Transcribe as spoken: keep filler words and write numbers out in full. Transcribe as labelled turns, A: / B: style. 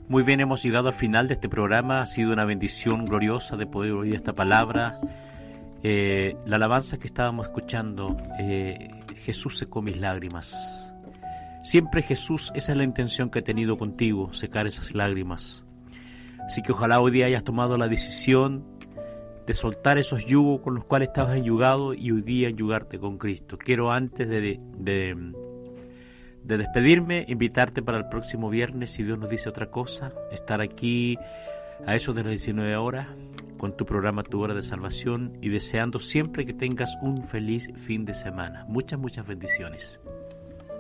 A: Muy bien, hemos llegado al final de este programa. Ha sido una bendición gloriosa de poder oír esta palabra. Eh, la alabanza que estábamos escuchando, eh, Jesús secó mis lágrimas. Siempre Jesús, esa es la intención que he tenido contigo, secar esas lágrimas. Así que ojalá hoy día hayas tomado la decisión de soltar esos yugos con los cuales estabas enyugado y hoy día enyugarte con Cristo. Quiero antes de, de, de despedirme, invitarte para el próximo viernes, si Dios nos dice otra cosa, estar aquí a eso de las diecinueve horas con tu programa Tu Hora de Salvación y deseando siempre que tengas un feliz fin de semana. Muchas, muchas bendiciones.